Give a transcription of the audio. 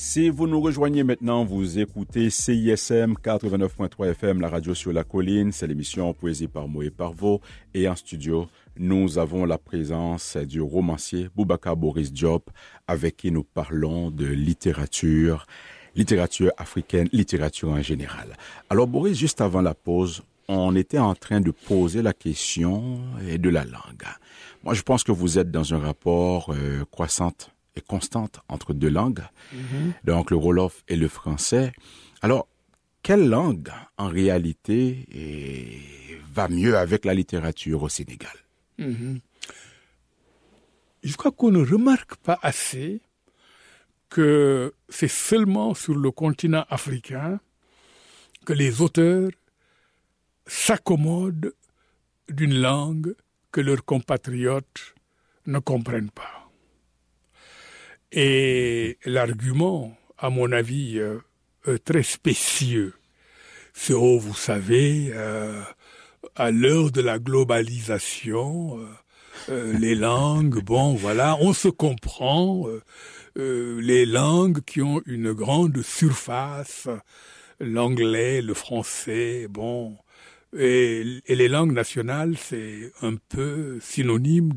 Si vous nous rejoignez maintenant, vous écoutez CISM 89.3 FM, la radio sur la colline. C'est l'émission Poésie par mots et par veaux. Et en studio, nous avons la présence du romancier Boubacar Boris Diop, avec qui nous parlons de littérature africaine, littérature en général. Alors Boris, juste avant la pause, on était en train de poser la question de la langue. Moi, je pense que vous êtes dans un rapport croissante et constante entre deux langues, donc le wolof et le français. Alors, quelle langue, en réalité, va mieux avec la littérature au Sénégal? Je crois qu'on ne remarque pas assez que c'est seulement sur le continent africain que les auteurs s'accommodent d'une langue que leurs compatriotes ne comprennent pas. Et l'argument, à mon avis, très spécieux, c'est, vous savez, à l'heure de la globalisation, les langues, bon, voilà, on se comprend, les langues qui ont une grande surface, l'anglais, le français, bon, et les langues nationales, c'est un peu synonyme